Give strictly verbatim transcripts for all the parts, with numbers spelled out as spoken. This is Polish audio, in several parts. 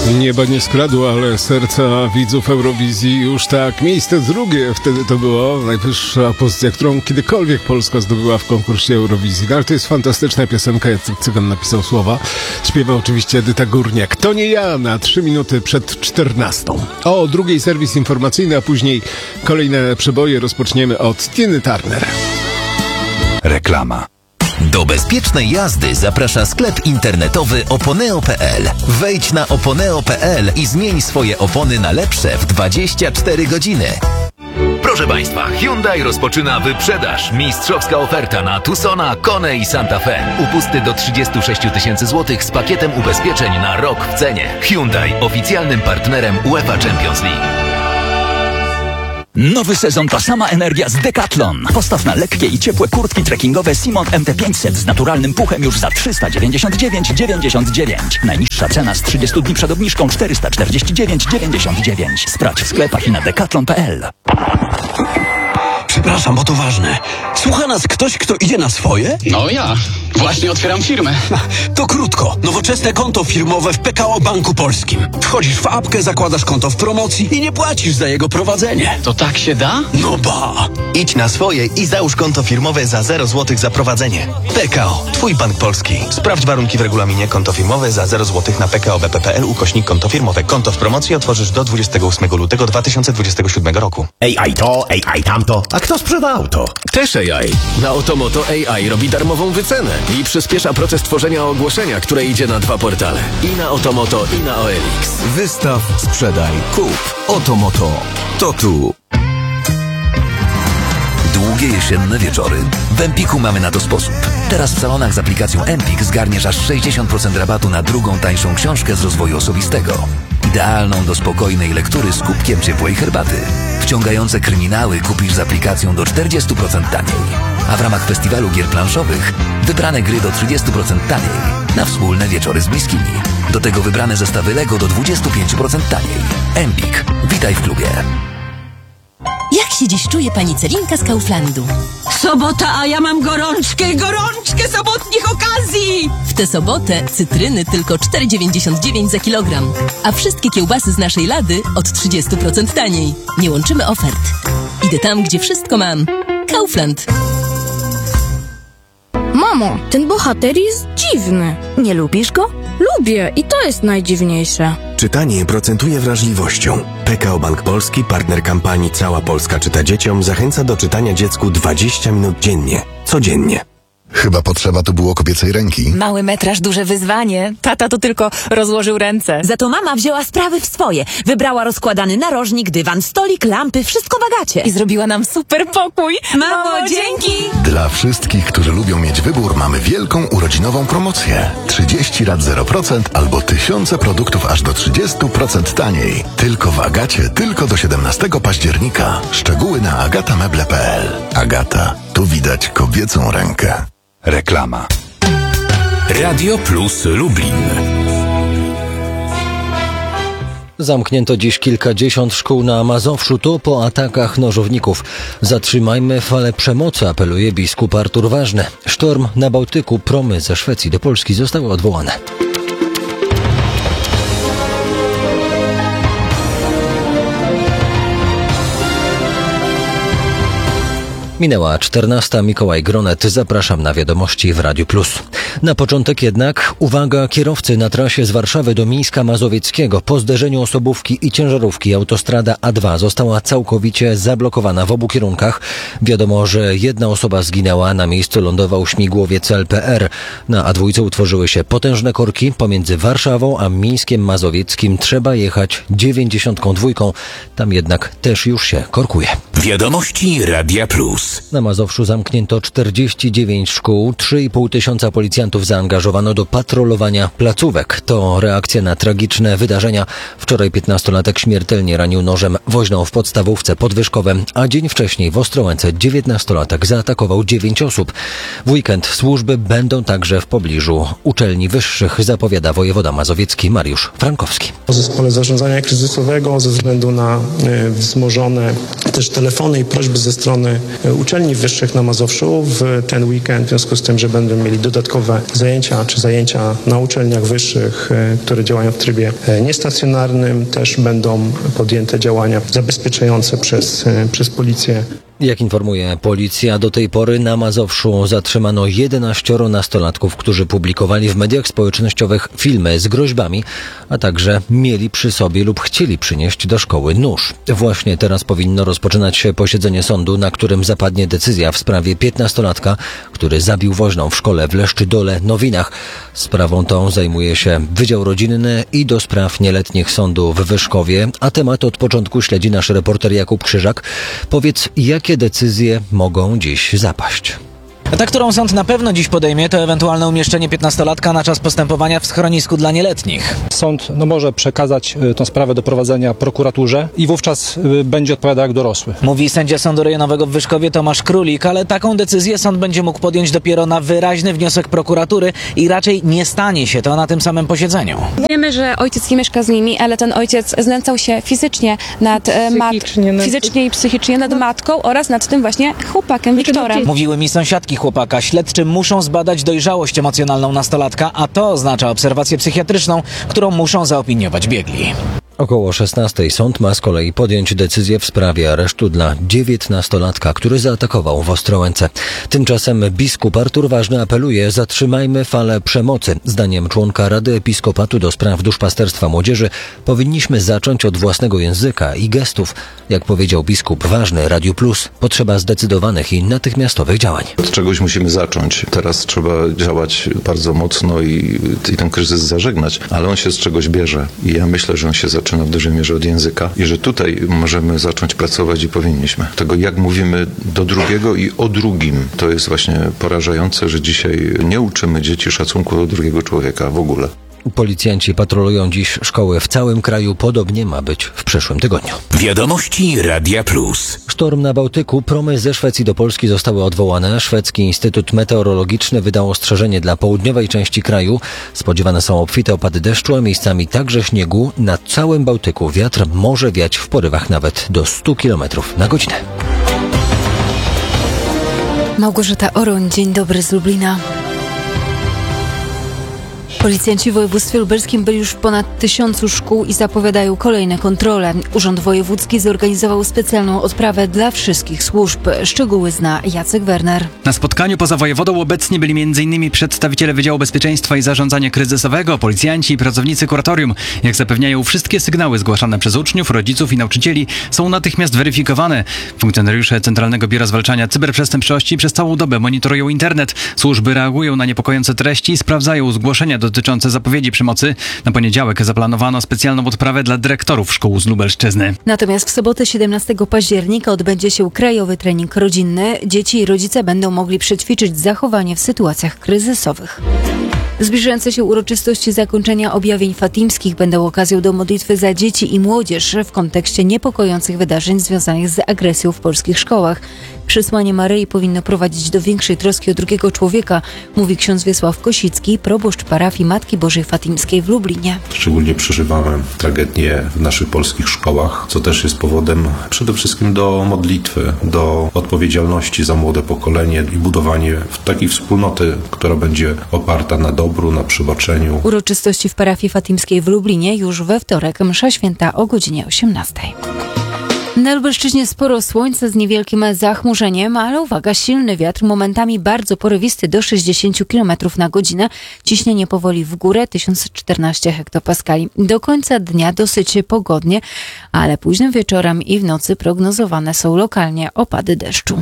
Nieba nie skradło, ale serca widzów Eurowizji już tak. Miejsce drugie wtedy to było. Najwyższa pozycja, którą kiedykolwiek Polska zdobyła w konkursie Eurowizji. No, ale to jest fantastyczna piosenka. Jacek Cygan napisał słowa. Śpiewa oczywiście Edyta Górniak. To nie ja na trzy minuty przed czternastą. O drugiej serwis informacyjny, a później kolejne przeboje. Rozpoczniemy od Tiny Turner. Reklama. Do bezpiecznej jazdy zaprasza sklep internetowy oponeo kropka pe el. Wejdź na oponeo kropka pe el i zmień swoje opony na lepsze w dwadzieścia cztery godziny. Proszę Państwa, Hyundai rozpoczyna wyprzedaż. Mistrzowska oferta na Tucsona, Kone i Santa Fe. Upusty do trzydzieści sześć tysięcy złotych z pakietem ubezpieczeń na rok w cenie. Hyundai, oficjalnym partnerem UEFA Champions League. Nowy sezon to sama energia z Decathlon. Postaw na lekkie i ciepłe kurtki trekkingowe Simon M T pięćset z naturalnym puchem już za trzysta dziewięćdziesiąt dziewięć dziewięćdziesiąt dziewięć. Najniższa cena z trzydziestu dni przed obniżką czterysta czterdzieści dziewięć dziewięćdziesiąt dziewięć. Sprawdź w sklepach i na decathlon kropka pe el. Przepraszam, bo to ważne. Słucha nas ktoś, kto idzie na swoje? No ja. Właśnie otwieram firmę. To krótko. Nowoczesne konto firmowe w P K O Banku Polskim. Wchodzisz w apkę, zakładasz konto w promocji i nie płacisz za jego prowadzenie. To tak się da? No ba! Idź na swoje i załóż konto firmowe za zero złotych za prowadzenie. P K O. Twój bank polski. Sprawdź warunki w regulaminie. Konto firmowe za zero złotych na pkobp.pl ukośnik konto firmowe. Konto w promocji otworzysz do dwudziestego ósmego lutego dwa tysiące dwudziestego siódmego roku. A I to, A I tamto. A kto sprzeda auto? Też A I. Na Otomoto A I robi darmową wycenę i przyspiesza proces tworzenia ogłoszenia, które idzie na dwa portale. I na Otomoto, i na O L X. Wystaw, sprzedaj, kup. Otomoto. To tu. Długie jesienne wieczory. W Empiku mamy na to sposób. Teraz w salonach z aplikacją Empik zgarniesz aż sześćdziesiąt procent rabatu na drugą tańszą książkę z rozwoju osobistego. Idealną do spokojnej lektury z kubkiem ciepłej herbaty. Wciągające kryminały kupisz z aplikacją do czterdzieści procent taniej. A w ramach festiwalu gier planszowych wybrane gry do trzydzieści procent taniej. Na wspólne wieczory z bliskimi. Do tego wybrane zestawy Lego do dwadzieścia pięć procent taniej. Empik. Witaj w klubie. Jak się dziś czuje pani Celinka z Kauflandu? Sobota, a ja mam gorączkę, gorączkę sobotnich okazji! W tę sobotę cytryny tylko cztery dziewięćdziesiąt dziewięć za kilogram, a wszystkie kiełbasy z naszej lady od trzydzieści procent taniej. Nie łączymy ofert. Idę tam, gdzie wszystko mam. Kaufland. Mamo, ten bohater jest dziwny. Nie lubisz go? Lubię i to jest najdziwniejsze. Czytanie procentuje wrażliwością. P K O Bank Polski, partner kampanii Cała Polska czyta dzieciom, zachęca do czytania dziecku dwadzieścia minut dziennie. Codziennie. Chyba potrzeba tu było kobiecej ręki. Mały metraż, duże wyzwanie. Tata to tylko rozłożył ręce. Za to mama wzięła sprawy w swoje. Wybrała rozkładany narożnik, dywan, stolik, lampy, wszystko w Agacie. I zrobiła nam super pokój. Mamo, Mamo dzięki! Dla wszystkich, którzy lubią mieć wybór, mamy wielką urodzinową promocję. trzydzieści lat zero procent albo tysiące produktów aż do trzydzieści procent taniej. Tylko w Agacie, tylko do siedemnastego października. Szczegóły na agatameble kropka pe el. Agata, tu widać kobiecą rękę. Reklama. Radio Plus Lublin. Zamknięto dziś kilkadziesiąt szkół na Mazowszu, to po atakach nożowników. Zatrzymajmy falę przemocy, apeluje biskup Artur Ważny. Sztorm na Bałtyku, promy ze Szwecji do Polski zostały odwołane. Minęła czternasta. Mikołaj Gronet. Zapraszam na wiadomości w Radiu Plus. Na początek jednak uwaga, kierowcy na trasie z Warszawy do Mińska Mazowieckiego. Po zderzeniu osobówki i ciężarówki autostrada A dwa została całkowicie zablokowana w obu kierunkach. Wiadomo, że jedna osoba zginęła, na miejscu lądował śmigłowiec L P R. Na A dwa utworzyły się potężne korki. Pomiędzy Warszawą a Mińskiem Mazowieckim trzeba jechać dziewięćdziesiątką dwójką. Tam jednak też już się korkuje. Wiadomości Radia Plus. Na Mazowszu zamknięto czterdzieści dziewięć szkół, trzy i pół tysiąca policjantów zaangażowano do patrolowania placówek. To reakcja na tragiczne wydarzenia. Wczoraj piętnastolatek śmiertelnie ranił nożem woźną w podstawówce Podwyżkowe, a dzień wcześniej w Ostrołęce dziewiętnastolatek zaatakował dziewięć osób. W weekend służby będą także w pobliżu uczelni wyższych, zapowiada wojewoda mazowiecki Mariusz Frankowski. W zespole zarządzania kryzysowego ze względu na wzmożone też telefony i prośby ze strony uczelni wyższych na Mazowszu w ten weekend, w związku z tym, że będą mieli dodatkowe że zajęcia czy zajęcia na uczelniach wyższych, które działają w trybie niestacjonarnym, też będą podjęte działania zabezpieczające przez, przez policję. Jak informuje policja, do tej pory na Mazowszu zatrzymano jedenaścioro nastolatków, którzy publikowali w mediach społecznościowych filmy z groźbami, a także mieli przy sobie lub chcieli przynieść do szkoły nóż. Właśnie teraz powinno rozpoczynać się posiedzenie sądu, na którym zapadnie decyzja w sprawie piętnastolatka, który zabił woźną w szkole w Leszczydole Nowinach. Sprawą tą zajmuje się Wydział Rodzinny i do spraw nieletnich sądu w Wyszkowie, a temat od początku śledzi nasz reporter Jakub Krzyżak. Powiedz, jakie decyzje mogą dziś zapaść? Ta, którą sąd na pewno dziś podejmie, to ewentualne umieszczenie piętnastolatka na czas postępowania w schronisku dla nieletnich. Sąd no, może przekazać y, tę sprawę do prowadzenia prokuraturze i wówczas y, będzie odpowiadał jak dorosły. Mówi sędzia Sądu Rejonowego w Wyszkowie Tomasz Królik, ale taką decyzję sąd będzie mógł podjąć dopiero na wyraźny wniosek prokuratury i raczej nie stanie się to na tym samym posiedzeniu. Wiemy, że ojciec nie mieszka z nimi, ale ten ojciec znęcał się fizycznie nad matką, fizycznie i psychicznie nad matką oraz nad tym właśnie chłopakiem Wiktorem. Mówiły mi sąsiadki chłopaka. Śledczy muszą zbadać dojrzałość emocjonalną nastolatka, a to oznacza obserwację psychiatryczną, którą muszą zaopiniować biegli. Około szesnastej sąd ma z kolei podjąć decyzję w sprawie aresztu dla dziewiętnastolatka, który zaatakował w Ostrołęce. Tymczasem biskup Artur Ważny apeluje: zatrzymajmy falę przemocy. Zdaniem członka Rady Episkopatu do spraw duszpasterstwa młodzieży powinniśmy zacząć od własnego języka i gestów. Jak powiedział biskup Ważny Radiu Plus, potrzeba zdecydowanych i natychmiastowych działań. Od czegoś musimy zacząć. Teraz trzeba działać bardzo mocno i, i ten kryzys zażegnać, ale on się z czegoś bierze i ja myślę, że on się zaczyna w dużej mierze od języka i że tutaj możemy zacząć pracować i powinniśmy. Tego, jak mówimy do drugiego i o drugim, to jest właśnie porażające, że dzisiaj nie uczymy dzieci szacunku do drugiego człowieka w ogóle. Policjanci patrolują dziś szkoły w całym kraju. Podobnie ma być w przyszłym tygodniu. Wiadomości Radia Plus. Sztorm na Bałtyku. Promy ze Szwecji do Polski zostały odwołane. Szwedzki Instytut Meteorologiczny wydał ostrzeżenie dla południowej części kraju. Spodziewane są obfite opady deszczu, a miejscami także śniegu. Na całym Bałtyku wiatr może wiać w porywach nawet do stu kilometrów na godzinę. Małgorzata Oroń, dzień dobry z Lublina. Policjanci w województwie lubelskim byli już w ponad tysiącu szkół i zapowiadają kolejne kontrole. Urząd Wojewódzki zorganizował specjalną odprawę dla wszystkich służb. Szczegóły zna Jacek Werner. Na spotkaniu poza wojewodą obecni byli między innymi przedstawiciele Wydziału Bezpieczeństwa i Zarządzania Kryzysowego, policjanci i pracownicy kuratorium. Jak zapewniają, wszystkie sygnały zgłaszane przez uczniów, rodziców i nauczycieli są natychmiast weryfikowane. Funkcjonariusze Centralnego Biura Zwalczania Cyberprzestępczości przez całą dobę monitorują internet. Służby reagują na niepokojące treści i sprawdzają zgłoszenia do dotyczące zapowiedzi przemocy. Na poniedziałek zaplanowano specjalną odprawę dla dyrektorów szkół z Lubelszczyzny. Natomiast w sobotę siedemnastego października odbędzie się krajowy trening rodzinny. Dzieci i rodzice będą mogli przećwiczyć zachowanie w sytuacjach kryzysowych. Zbliżające się uroczystości zakończenia objawień fatimskich będą okazją do modlitwy za dzieci i młodzież w kontekście niepokojących wydarzeń związanych z agresją w polskich szkołach. Przesłanie Maryi powinno prowadzić do większej troski o drugiego człowieka, mówi ksiądz Wiesław Kosicki, proboszcz parafii Matki Bożej Fatimskiej w Lublinie. Szczególnie przeżywamy tragedię w naszych polskich szkołach, co też jest powodem przede wszystkim do modlitwy, do odpowiedzialności za młode pokolenie i budowanie takiej wspólnoty, która będzie oparta na dobru, na przebaczeniu. Uroczystości w parafii Fatimskiej w Lublinie już we wtorek, msza święta o godzinie osiemnastej. Na Lubelszczyźnie sporo słońca z niewielkim zachmurzeniem, ale uwaga, silny wiatr, momentami bardzo porywisty do sześćdziesięciu kilometrów na godzinę. Ciśnienie powoli w górę, tysiąc czternaście hektopaskali. Do końca dnia dosyć pogodnie, ale późnym wieczorem i w nocy prognozowane są lokalnie opady deszczu.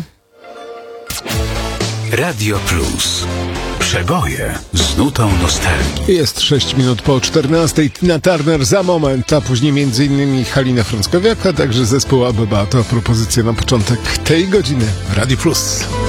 Radio Plus. Przeboje z nutą nostalgii. Jest sześć minut po czternastej. Tina Turner za moment, a później między innymi Halina Frąckowiak, a także zespół Abeba. To propozycja na początek tej godziny. Radio Plus.